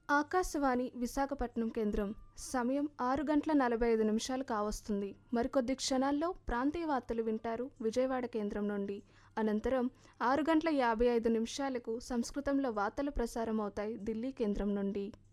ఆకాశవాణి విశాఖపట్నం కేంద్రం. సమయం 6:45 కావస్తుంది. మరికొద్ది క్షణాల్లో ప్రాంతీయ వార్తలు వింటారు విజయవాడ కేంద్రం నుండి. అనంతరం 6:55 సంస్కృతంలో వార్తలు ప్రసారం అవుతాయి ఢిల్లీ కేంద్రం నుండి.